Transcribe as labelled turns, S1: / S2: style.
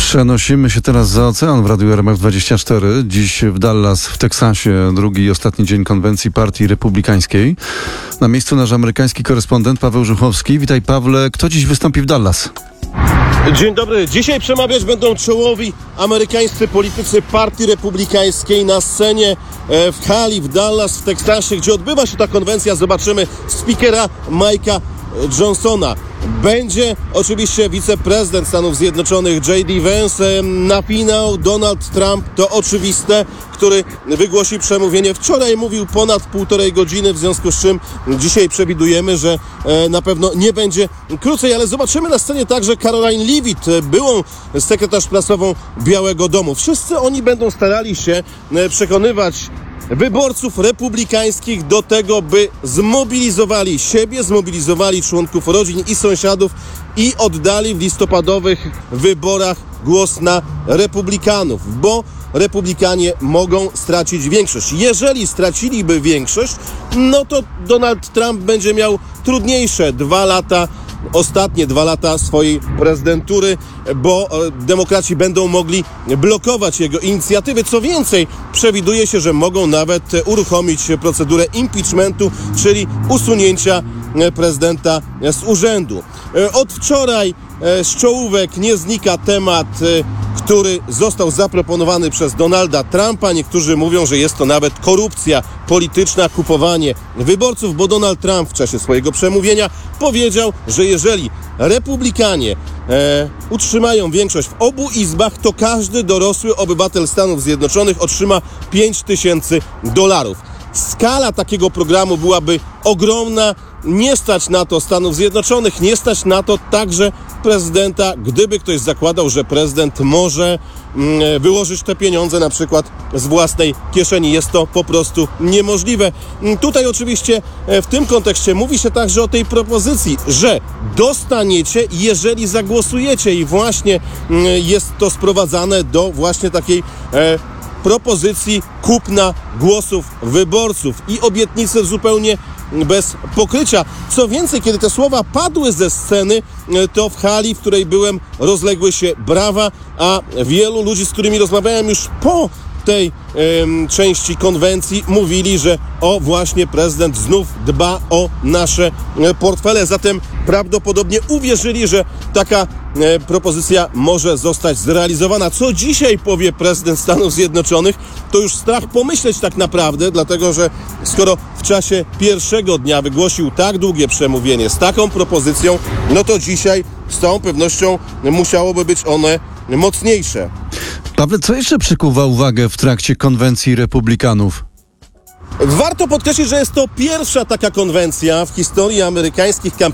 S1: Przenosimy się teraz za ocean w Radiu RMF24. Dziś w Dallas w Teksasie, drugi i ostatni dzień konwencji Partii Republikańskiej. Na miejscu nasz amerykański korespondent Paweł Żuchowski. Witaj, Pawle. Kto dziś wystąpi w Dallas?
S2: Dzień dobry. Dzisiaj przemawiać będą czołowi amerykańscy politycy Partii Republikańskiej na scenie w hali w Dallas w Teksasie, gdzie odbywa się ta konwencja. Zobaczymy speakera Mike'a Johnsona. Będzie oczywiście wiceprezydent Stanów Zjednoczonych J.D. Vance. Napinał Donald Trump, to oczywiste, który wygłosi przemówienie. Wczoraj mówił ponad 1,5 godziny, w związku z czym dzisiaj przewidujemy, że na pewno nie będzie krócej, ale zobaczymy na scenie także Caroline Leavitt, byłą sekretarz prasową Białego Domu. Wszyscy oni będą starali się przekonywać wyborców republikańskich do tego, by zmobilizowali siebie, zmobilizowali członków rodzin i sąsiadów i oddali w listopadowych wyborach głos na republikanów, bo republikanie mogą stracić większość. Jeżeli straciliby większość, no to Donald Trump będzie miał trudniejsze ostatnie 2 lata swojej prezydentury, bo demokraci będą mogli blokować jego inicjatywy. Co więcej, przewiduje się, że mogą nawet uruchomić procedurę impeachmentu, czyli usunięcia prezydenta z urzędu. Od wczoraj z czołówek nie znika temat, który został zaproponowany przez Donalda Trumpa. Niektórzy mówią, że jest to nawet korupcja polityczna, kupowanie wyborców, bo Donald Trump w czasie swojego przemówienia powiedział, że jeżeli republikanie utrzymają większość w obu izbach, to każdy dorosły obywatel Stanów Zjednoczonych otrzyma $5,000. Skala takiego programu byłaby ogromna. Nie stać na to Stanów Zjednoczonych, nie stać na to także prezydenta, gdyby ktoś zakładał, że prezydent może wyłożyć te pieniądze na przykład z własnej kieszeni. Jest to po prostu niemożliwe. Tutaj oczywiście w tym kontekście mówi się także o tej propozycji, że dostaniecie, jeżeli zagłosujecie, i właśnie jest to sprowadzane do właśnie takiej propozycji kupna głosów wyborców i obietnicy zupełnie bez pokrycia. Co więcej, kiedy te słowa padły ze sceny, to w hali, w której byłem, rozległy się brawa, a wielu ludzi, z którymi rozmawiałem już po tej części konwencji, mówili, że właśnie prezydent znów dba o nasze portfele. Zatem prawdopodobnie uwierzyli, że taka propozycja może zostać zrealizowana. Co dzisiaj powie prezydent Stanów Zjednoczonych, to już strach pomyśleć tak naprawdę, dlatego że skoro w czasie pierwszego dnia wygłosił tak długie przemówienie z taką propozycją, no to dzisiaj z całą pewnością musiałoby być one mocniejsze.
S1: Pawle, co jeszcze przykuwa uwagę w trakcie konwencji republikanów?
S2: Warto podkreślić, że jest to pierwsza taka konwencja w historii amerykańskich kampanii